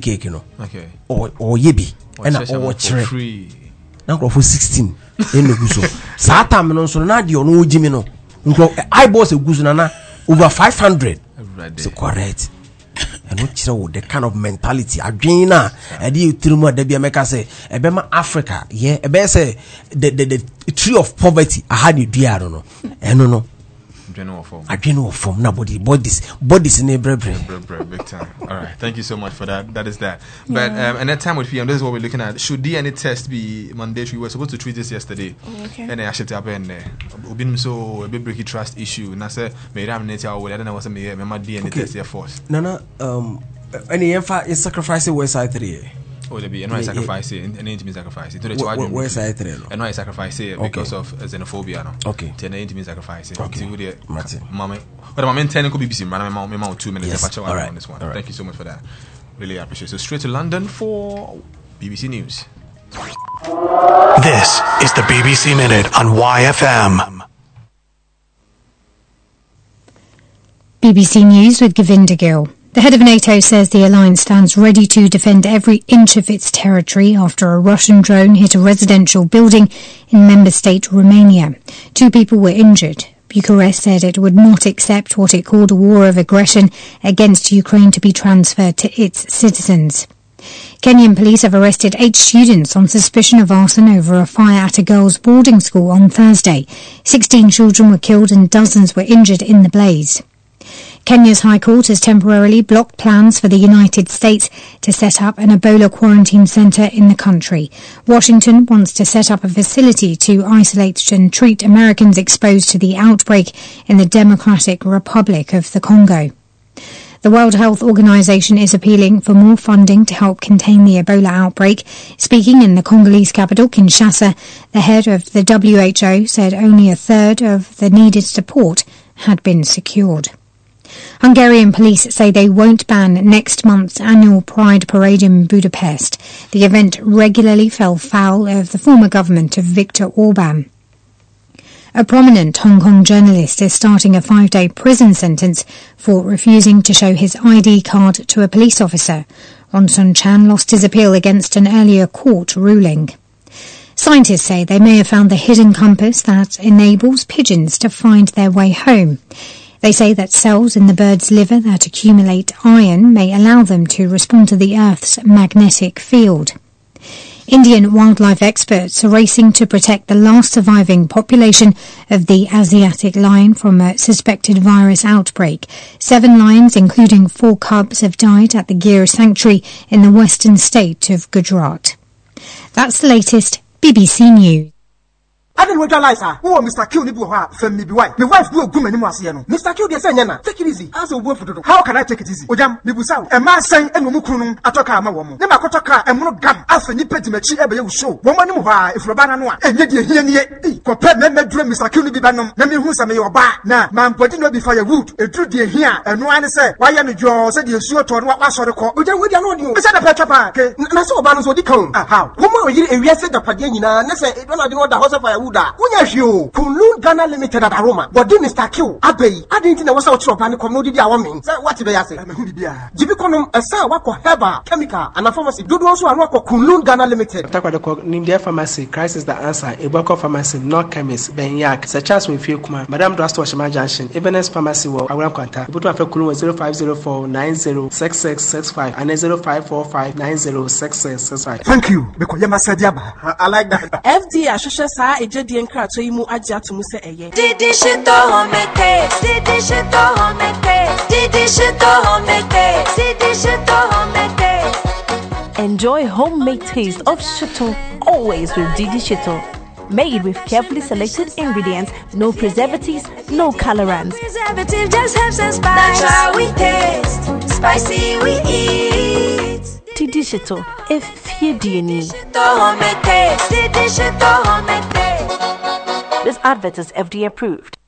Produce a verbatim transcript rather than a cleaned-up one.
cake, you know. Okay. Or or yebi. And or free. Now for sixteen. In the guso. Satam no so na di ono ojimi no. Nko I boss a guso na over five hundred. So correct. And what you the kind of mentality adwena e dey tirimu adabia meka say ebema Africa yeah ebe say the the the tree of poverty I had you dua no no eno no general form adwena form na body bodies bodies in bre bre big time. All right, thank you so much for that. That is that. But um, and that time with P M, this is what we're looking at. Should D N A test be mandatory? We were supposed to treat this yesterday. Okay. And I actually happened there. Ubin so a bit breaky trust issue. And I said, "May I nature I don't know what's me. My D N A test here first." Nana um any empha is sacrificing website three. Oh, there be. And why sacrifice it? And it means sacrifice it. Website three. And why sacrifice it because of xenophobia? No. Okay. Then it means sacrifice it. Okay. Mama. But my main ten could be busy. My mom, my mom, two minutes. Yes. All right. On this one. Right. Thank you so much for that. Really appreciate it. So straight to London for B B C News. This is the B B C Minute on Y F M. B B C News with Govinda Gill. The head of NATO says the alliance stands ready to defend every inch of its territory after a Russian drone hit a residential building in member state Romania. Two people were injured. Bucharest said it would not accept what it called a war of aggression against Ukraine to be transferred to its citizens. Kenyan police have arrested eight students on suspicion of arson over a fire at a girls' boarding school on Thursday. Sixteen children were killed and dozens were injured in the blaze. Kenya's High Court has temporarily blocked plans for the United States to set up an Ebola quarantine centre in the country. Washington wants to set up a facility to isolate and treat Americans exposed to the outbreak in the Democratic Republic of the Congo. The World Health Organization is appealing for more funding to help contain the Ebola outbreak. Speaking in the Congolese capital, Kinshasa, the head of the W H O said only a third of the needed support had been secured. Hungarian police say they won't ban next month's annual Pride Parade in Budapest. The event regularly fell foul of the former government of Viktor Orban. A prominent Hong Kong journalist is starting a five-day prison sentence for refusing to show his I D card to a police officer. Ronson Chan lost his appeal against an earlier court ruling. Scientists say they may have found the hidden compass that enables pigeons to find their way home. They say that cells in the bird's liver that accumulate iron may allow them to respond to the Earth's magnetic field. Indian wildlife experts are racing to protect the last surviving population of the Asiatic lion from a suspected virus outbreak. Seven lions, including four cubs, have died at the Gir Sanctuary in the western state of Gujarat. That's the latest B B C News. I didn't realize her. Oh, Mister Q, you have family wife. My wife do a good many. Mister Q, they say, take it easy. As a word for how can I take it easy? Ojam, Nibusa, a man saying, and Mukunum, Atoka, my woman. Never Kotaka, and Monogam, after Nipetimachi, ever show. Woman, if Robana, and yet you hear me, compare me, dream Mister Q, Bibanum, Nami Husa, may your bar. Now, man, putting no be firewood, a true dear here, and no one say, why am you said you sure to what was the call? Ojam, we don't know. Is that a petrapa? Naso Banos or Dicon? How? Woman, you arrested the Padina, and say, it don't know the house of firewood. Unyashio, Kunlun Ghana Limited at Aroma, but do Mister Q, Abbey, I didn't know what's out of and commodity our mean. What did I say? Jibiconum, a sa wako herba, chemical, and a pharmacy. Do also a wako Kunlun Ghana Limited. Takwako, Nimdia Pharmacy, crisis the answer, a Boko Pharmacy, no chemist, Ben Yak, such as we feel Kuma, Madame Drasto Shama Junction, Ebenezer Pharmacy, will I will contact. Put my Kulu zero five zero four nine zero six six six five and zero five four five nine zero six six six five. Thank you, because you must say, I like that. F D A, Shasha, a J D and Krat, so you move Aja to Musa Eye. Didi Shito Homete, Didi Shito Homete, Didi Shito Homete, Didi Shito Homete. Enjoy homemade taste of Shito always with Didi Shito. Made with carefully selected ingredients, no preservatives, no colorants. Preservative just helps us spice. That's how we taste, spicy we eat. Didi Shito, if you do need. Didi Shito Homete, Didi Shito Homete. This advert is F D A approved.